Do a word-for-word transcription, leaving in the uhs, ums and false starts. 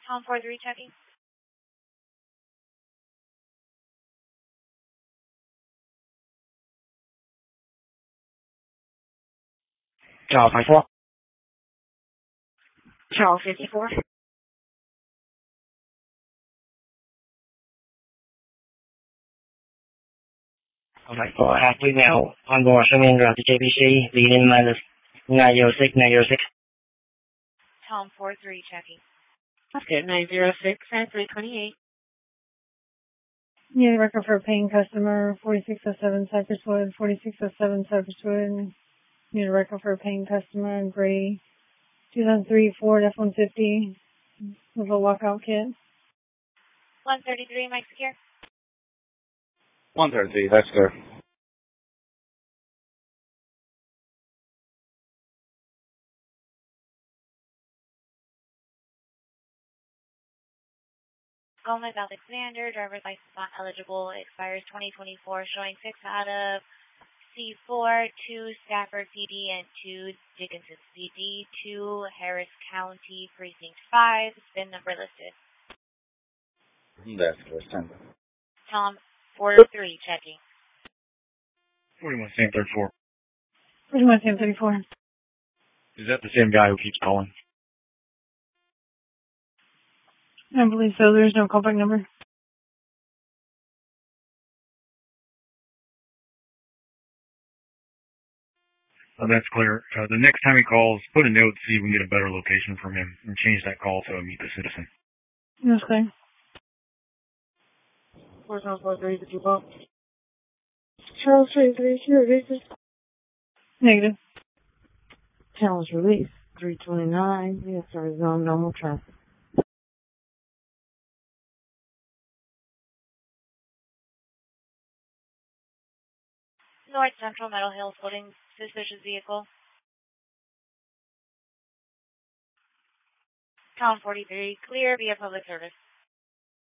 Tom four three checking. Charles fifty-four. Charles fifty-four. Okay, for athlete now on board swimming around the J B C, leading minus nine zero six, nine zero six. Tom four three checking. Oscar nine zero six at three twenty-eight. Need a record for a paying customer, forty-six oh seven Cypress Wood, forty-six oh seven Cypress Wood. Need a record for a paying customer in gray, two thousand three Ford F one fifty with a lockout kit. one thirty-three, Mike Secure. one thirty-three, that's clear. Gomez Alexander, driver's license not eligible, expires twenty twenty-four, showing six out of C four, two Stafford P D, and two Dickinson C D, two Harris County, Precinct five, spin number listed. That's clear, stand by. Tom four three checking. forty-one Sam thirty-four. forty-one Sam thirty-four. Is that the same guy who keeps calling? I believe so. There's no callback number. Oh, that's clear. Uh, the next time he calls, put a note to see if we can get a better location from him and change that call to a Meet the Citizen. That's clear. four four three, did you call? Charles three three, your releases. Negative. Challenge release three twenty-nine. Yes, sir. Zone normal traffic. North Central Meadow Hills holding suspicious vehicle. Tom forty-three, clear via public service.